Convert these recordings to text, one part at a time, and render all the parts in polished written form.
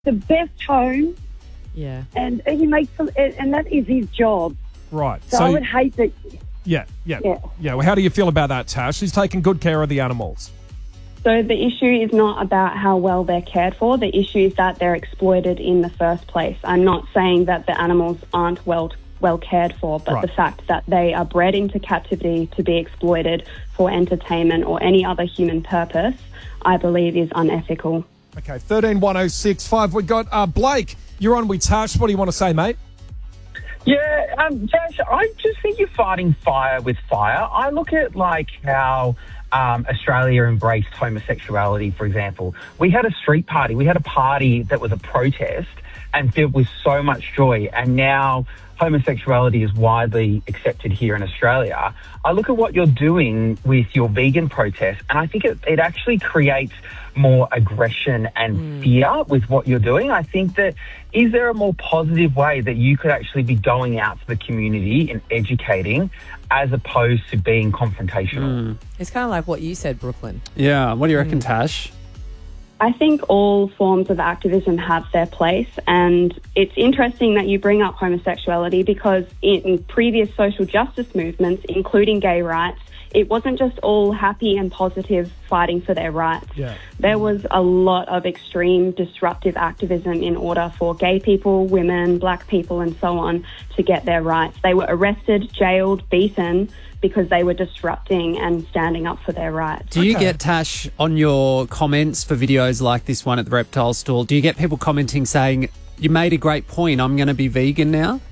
the best home, Yeah. and he makes and that is his job. Right. So I would hate that. Yeah. Well, how do you feel about that, Tash? He's taking good care of the animals. So the issue is not about how well they're cared for. The issue is that they're exploited in the first place. I'm not saying that the animals aren't well cared for, but Right. the fact that they are bred into captivity to be exploited for entertainment or any other human purpose, I believe is unethical. Okay, 131065. We got Blake. You're on with Tash. What do you want to say, mate? Yeah, Tash, I just think you're fighting fire with fire. I look at how Australia embraced homosexuality, for example. We had a street party. We had a party that was a protest and filled with so much joy. And now homosexuality is widely accepted here in Australia. I look at what you're doing with your vegan protest, and I think it actually creates more aggression and fear with what you're doing. I think that, is there a more positive way that you could actually be going out to the community and educating as opposed to being confrontational? It's kind of like what you said, Brooklyn. Yeah. What do you reckon, Tash? I think all forms of activism have their place, and it's interesting that you bring up homosexuality because in previous social justice movements, including gay rights, it wasn't just all happy and positive fighting for their rights. Yeah. There was a lot of extreme disruptive activism in order for gay people, women, black people and so on to get their rights. They were arrested, jailed, beaten because they were disrupting and standing up for their rights. Do you get, Tash, on your comments for videos like this one at the reptile stall, do you get people commenting saying, you made a great point, I'm going to be vegan now?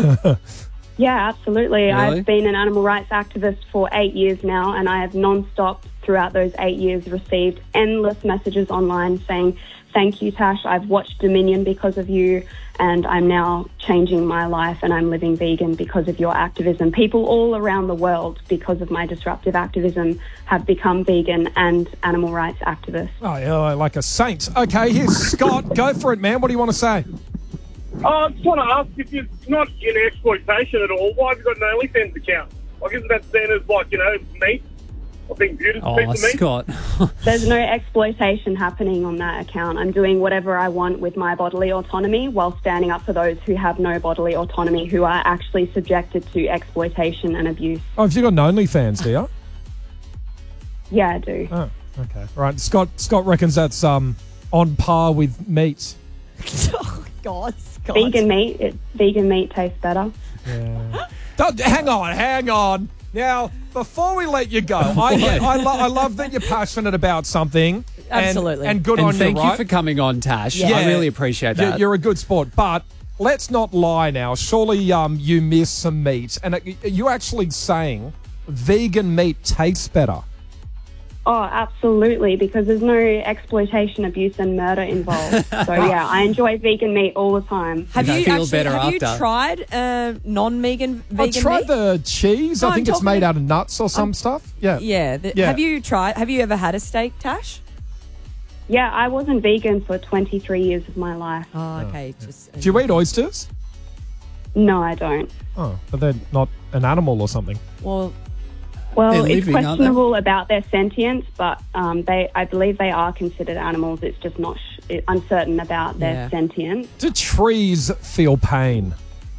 Yeah, absolutely. Really? I've been an animal rights activist for 8 years now, and I have non-stop throughout those 8 years received endless messages online saying, thank you, Tash, I've watched Dominion because of you, and I'm now changing my life and I'm living vegan because of your activism. People all around the world, because of my disruptive activism, have become vegan and animal rights activists. Oh, yeah, like a saint. Okay, here's Scott. Go for it, man. What do you want to say? I just want to ask, if you're not in exploitation at all, why have you got an OnlyFans account? Like, isn't that seen as meat? I think beautiful piece of meat. Scott. There's no exploitation happening on that account. I'm doing whatever I want with my bodily autonomy while standing up for those who have no bodily autonomy, who are actually subjected to exploitation and abuse. Oh, have you got an OnlyFans, do you? Yeah, I do. Oh, okay. Right. Scott reckons that's on par with meat. Oh, God, Scott. Vegan meat tastes better. Yeah. Hang on. Now, before we let you go, I love that you're passionate about something. Absolutely. And good And on you, thank right? you for coming on, Tash. Yeah. I really appreciate that. You're a good sport, but let's not lie now. Surely you miss some meat. And are you actually saying vegan meat tastes better? Oh, absolutely, because there's no exploitation, abuse and murder involved. So, yeah, I enjoy vegan meat all the time. Have You you feel actually better have you after. tried non-vegan I vegan tried meat? the cheese. No, I think I'm it's talking made out of nuts or some stuff. Yeah. Yeah. Yeah. Have you ever had a steak, Tash? Yeah, I wasn't vegan for 23 years of my life. Oh, okay. Just Do you eat oysters? No, I don't. Oh, but they're not an animal or something. Well, Well, They're it's living, aren't they? questionable about their sentience, but I believe they are considered animals. It's just not uncertain about their Yeah. sentience. Do trees feel pain?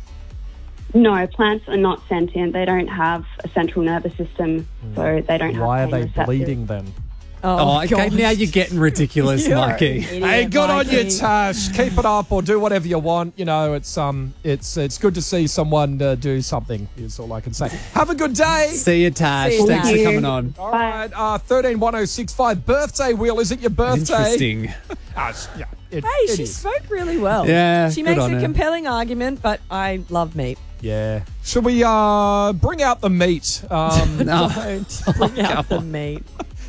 No, plants are not sentient. They don't have a central nervous system, so they don't have Why are pain they receptors. bleeding then? Oh, okay. God. Now you're getting ridiculous, You're Mikey. an idiot, Hey, good on you, Mikey. Tash. Keep it up or do whatever you want. You know, it's good to see someone do something, is all I can say. Have a good day. See you, Tash. See you, Thanks Tash. for coming on. All right, 131065. Birthday wheel. Is it your birthday? Interesting. Yeah, Hey, it she is. spoke really well. Yeah, She good makes on a her. compelling argument, but I love meat. Yeah. Should we bring out the meat? No. Don't bring out the meat.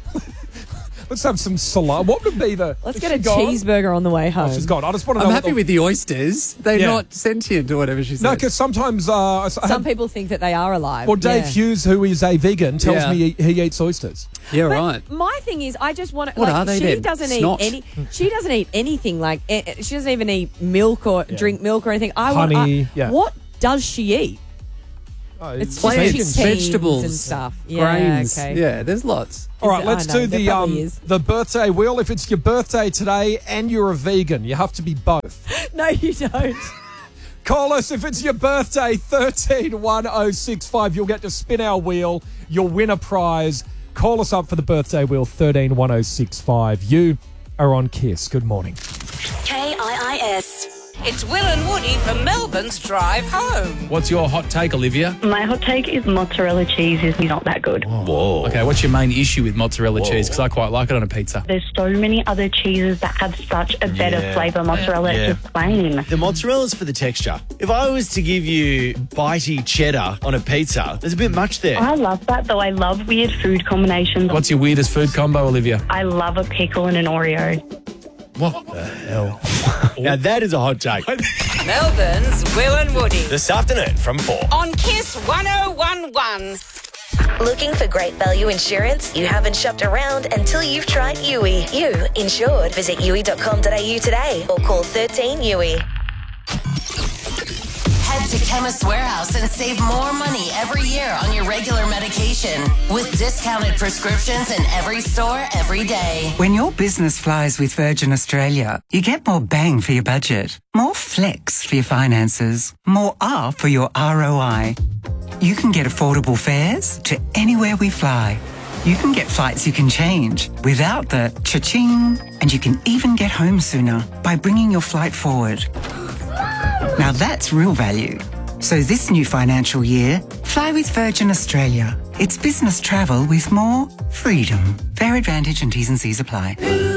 Let's have some salami. What would be the... Let's is get she a gone? cheeseburger on the way home. Oh, she's gone. I just want to know I'm what happy with the oysters. They're Yeah. not sentient or whatever she said. No, because sometimes... Some people think that they are alive. Well, Dave Yeah. Hughes, who is a vegan, tells Yeah. me he eats oysters. Yeah, But right. my thing is, I just want to. What are they she then? doesn't Snot? eat any. She doesn't eat anything. She doesn't even eat milk or drink milk or anything. Honey, yeah. What does she eat? Oh, It's just Plants, chickpeas vegetables, and stuff. Yeah, grains. okay. Yeah, there's lots. All right, Is it- let's I know, do there probably is. the birthday wheel. If it's your birthday today and you're a vegan, you have to be both. No, you don't. Call us if it's your birthday, 131065. You'll get to spin our wheel. You'll win a prize. Call us up for the birthday wheel, 131065. You are on Kiss. Good morning. KIIS. It's Will and Woody from Melbourne's Drive Home. What's your hot take, Olivia? My hot take is mozzarella cheese is not that good. Whoa. Okay, what's your main issue with mozzarella cheese? Because I quite like it on a pizza. There's so many other cheeses that have such a better flavour. Mozzarella is just plain. The mozzarella's for the texture. If I was to give you bitey cheddar on a pizza, there's a bit much there. I love that, though. I love weird food combinations. What's your weirdest food combo, Olivia? I love a pickle and an Oreo. What the hell? Now that is a hot take. Melbourne's Will and Woody. This afternoon from 4. On Kiss 1011. Looking for great value insurance? You haven't shopped around until you've tried Yui. You insured. Visit yui.com.au today or call 13 Yui. Head to Chemist Warehouse and save more money every year on your regular medication with discounted prescriptions in every store every day. When your business flies with Virgin Australia, you get more bang for your budget, more flex for your finances, more R for your ROI. You can get affordable fares to anywhere we fly. You can get flights you can change without the cha-ching, and you can even get home sooner by bringing your flight forward. Now that's real value. So this new financial year, fly with Virgin Australia. It's business travel with more freedom. Fare advantage and T's and C's apply.